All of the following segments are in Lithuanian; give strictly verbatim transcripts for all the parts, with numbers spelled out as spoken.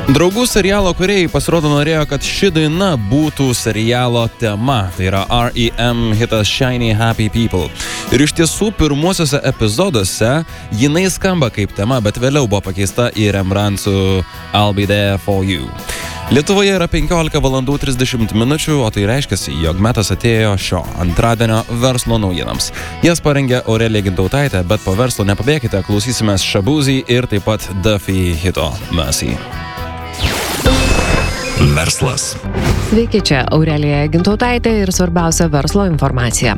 Draugų serialo kūrėjai pasirodo norėjo, kad ši daina būtų serialo tema. Tai yra R E M hitas Shiny Happy People. Ir iš tiesų pirmuosiuose epizoduose jinai skamba kaip tema, bet vėliau buvo pakeista į Rembrandt su I'll Be There For You. Lietuvoje yra penkiolika valandų trisdešimt minučių, o tai reiškia, jog metas atėjo šio antradienio verslo naujienams. Jas parengė Aurelija Gintautaitė, bet po verslo nepabėkite, klausysimės Shabuzi ir taip pat Duffy hito Mercy. Verslas. Sveiki, čia Aurelija Gintautaitė ir svarbiausia verslo informacija.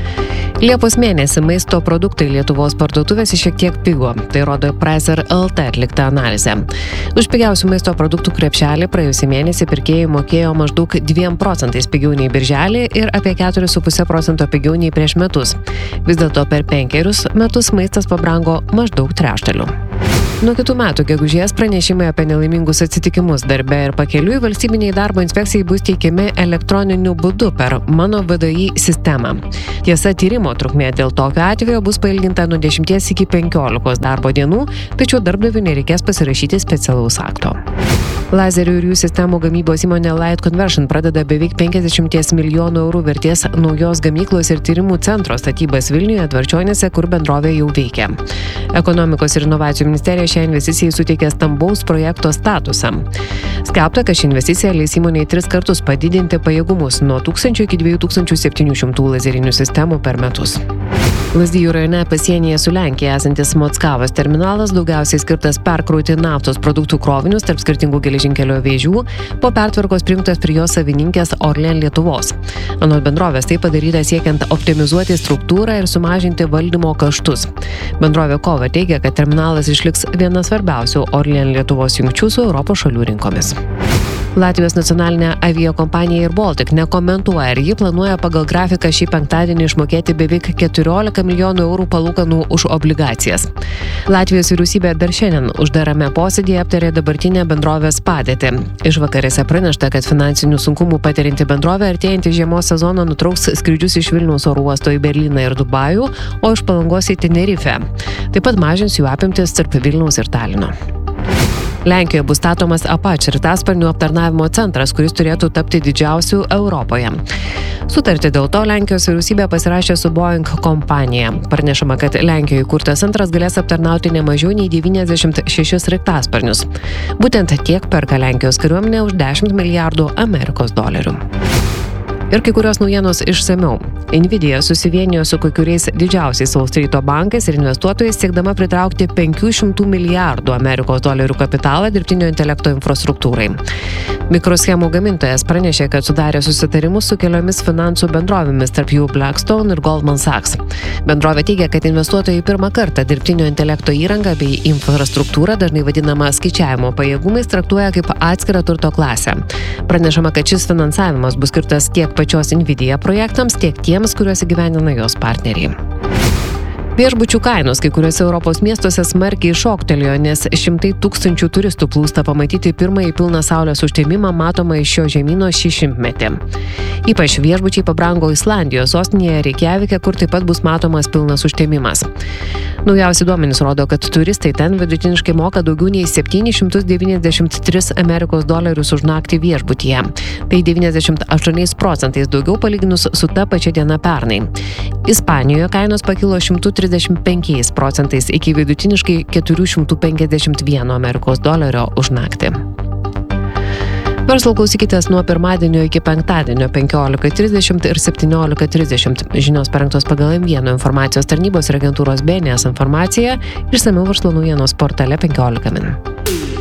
Liepos mėnesį maisto produktai Lietuvos parduotuvėse šiek tiek pigo, tai rodo Pricer L T atlikta analizė. Už pigiausių maisto produktų krepšelį praėjusį mėnesį pirkėjai mokėjo maždaug dviem procentais pigiau nei birželį ir apie keturis su puse procento pigiau nei prieš metus. Vis dėlto per penkerius metus maistas pabrango maždaug trečdaliu. Nuo kitų metų gegužės pranešimai apie nelaimingus atsitikimus darbe ir pakeliui valstybiniai darbo inspekcijai bus teikiami elektroniniu būdu per Mano V D I sistemą. Tiesa, tyrimo trukmė dėl tokio atvejo bus pailginta nuo dešimties iki penkiolikos darbo dienų, tačiau darbdaviui nereikės pasirašyti specialaus akto. Lazerių ir jų sistemų gamybos įmonė Light Conversion pradeda beveik penkiasdešimt milijonų eurų vertės naujos gamyklos ir tyrimų centro statybas Vilniuje, Dvarčionyse, kur bendrovė jau veikia. Ekonomikos ir inovacijų ministerija šią investiciją suteikė stambaus projekto statusą. Skelbta, kad ši investicija leis įmonei tris kartus padidinti pajėgumus nuo tūkstančio iki dviejų tūkstančių septynių šimtų lazerinių sistemų per metus. Lazdijų rajone pasienyje su Lenkija esantis Mockavos terminalas daugiausiai skirtas perkrauti naftos produktų krovinius tarp skirtingų geležinkelio vėžių, po pertvarkos prijungtas prie jos savininkės Orlen Lietuvos. Anot bendrovės tai padaryta siekiant optimizuoti struktūrą ir sumažinti valdymo kaštus. Bendrovė Kova teigia, kad terminalas išliks viena svarbiausių Orlen Lietuvos jungčių su Europos šalių rinkomis. Latvijos nacionalinė aviakompanija Air Baltic nekomentuoja, ar ji planuoja pagal grafiką šį penktadienį išmokėti beveik keturiolika milijonų eurų palūkanų už obligacijas. Latvijos vyriausybė dar šiandien uždarame posėdyje aptarė dabartinę bendrovės padėtį. Išvakarėse pranešta, kad finansinių sunkumų patirianti bendrovė artėjantį žiemos sezoną nutrauks skrydžius iš Vilniaus oro uosto į Berlyną ir Dubajų, o iš Palangos į Tenerifę. Taip pat mažins jų apimtis tarp Vilniaus ir Talino. Lenkijoje bus statomas Apache sraigtasparnių aptarnavimo centras, kuris turėtų tapti didžiausiu Europoje. Sutartį dėl to Lenkijos vyriausybė pasirašė su Boeing kompanija. Pranešama, kad Lenkijoje įkurtas centras galės aptarnauti ne mažiau nei devyniasdešimt šešis sraigtasparnius. Būtent tiek perka Lenkijos kariuomenė už dešimt milijardų Amerikos dolerių. Ir kai kurios naujienos išsamiau. Nvidia susivienijo su kai kuriais didžiausiais Wall Streeto bankais ir investuotojais siekdama pritraukti penkių šimtų milijardų Amerikos dolerių kapitalą dirbtinio intelekto infrastruktūrai. Mikroschemų gamintojas pranešė, kad sudarė susitarimus su keliomis finansų bendrovėmis, tarp jų Blackstone ir Goldman Sachs. Bendrovė teigia, kad investuotojai pirmą kartą dirbtinio intelekto įrangą bei infrastruktūrą, dažnai vadinama skaičiavimo pajėgumais, traktuoja kaip atskirą turto klasę. Pranešama, kad šis finansavimas bus skirtas tiek pačios Nvidia projektams, tiek tiems, kuriuos įgyvendina jos partneriai. Viešbučių kainos kai kuriuose Europos miestuose smarkiai šoktelėjo, nes šimtai tūkstančių turistų plūsta pamatyti pirmąjį pilną saulės užtemimą matomą iš šio žemyno šį šimtmetį. Ypač viešbučiai pabrango Islandijos sostinėje Reikjavike, kur taip pat bus matomas pilnas užtemimas. Naujausi duomenys rodo, kad turistai ten vidutiniškai moka daugiau nei septynis šimtus devyniasdešimt tris Amerikos dolerius už naktį viešbutyje. Tai devyniasdešimt aštuoniais procentais daugiau palyginus su ta pačia diena pernai. Ispanijoje kainos pakilo šimtu trisdešimt penkiais procentais iki vidutiniškai keturių šimtų penkiasdešimt vieno Amerikos dolerio už naktį. Verslo klausykitės nuo pirmadienio iki penktadienio penkiolika trisdešimt ir septyniolika trisdešimt. Žinios parengtos pagal M vienas informacijos tarnybos ir agentūros B N S informaciją, išsamiau verslo naujienos portale penkiolika min.